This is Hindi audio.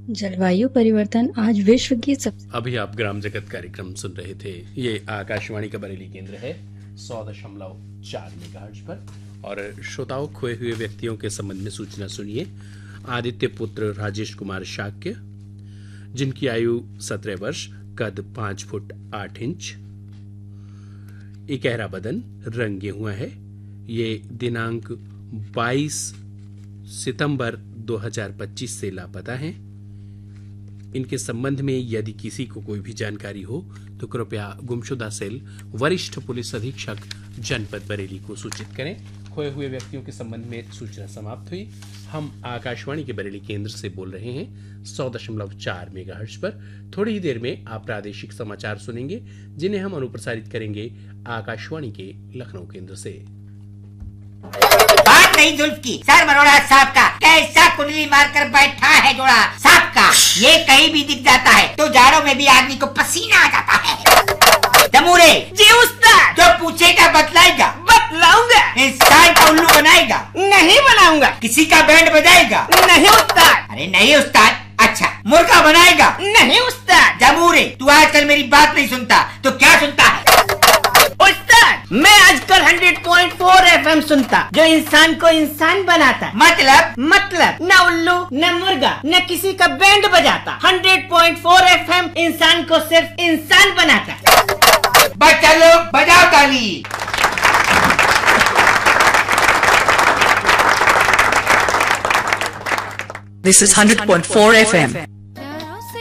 जलवायु परिवर्तन आज विश्व की अभी आप ग्राम जगत कार्यक्रम सुन रहे थे। ये आकाशवाणी का बरेली केंद्र है 100.4 मेगाहर्ट्ज पर। और श्रोताओं, खोए हुए व्यक्तियों के संबंध में सूचना सुनिए। आदित्य पुत्र राजेश कुमार शाक्य, जिनकी आयु 17 वर्ष, कद 5 फुट 8 इंच, इकहरा बदन, रंगे हुआ है। ये दिनांक 22 सितंबर 2025 से लापता हैं। इनके संबंध में यदि किसी को कोई भी जानकारी हो तो कृपया गुमशुदा सेल वरिष्ठ पुलिस अधीक्षक जनपद बरेली को सूचित करें। खोए हुए व्यक्तियों के संबंध में सूचना समाप्त हुई। हम आकाशवाणी के बरेली केंद्र से बोल रहे हैं 100.4 मेगाहर्ट्ज पर। थोड़ी ही देर में आप प्रादेशिक समाचार सुनेंगे, जिन्हें हम अनुप्रसारित करेंगे आकाशवाणी के लखनऊ केंद्र से। बात नहीं जुल्फ की, सर मरोड़ा साहब का कैसा कुंडली मारकर बैठा है जोड़ा साहब का। ये कहीं भी दिख जाता है तो जाड़ों में भी आदमी को पसीना आ जाता है। जमूरे जी उस्ताद, जो पूछेगा बतलाएगा, बतलाऊंगा। इंसान का उल्लू बनाएगा, नहीं बनाऊंगा। किसी का बैंड बजाएगा, नहीं उस्ताद। अरे नहीं उस्ताद। अच्छा, मुर्गा बनाएगा, नहीं उस्ताद। जमूरे, तू आजकल मेरी बात नहीं सुनता तो क्या सुनता है? मैं आजकल 100.4 FM सुनता, जो इंसान को इंसान बनाता। मतलब न उल्लू, न मुर्गा, न किसी का बैंड बजाता। 100.4 FM इंसान को सिर्फ इंसान बनाता। बच्चा लोग बजाओ ताली। This is 100.4 FM.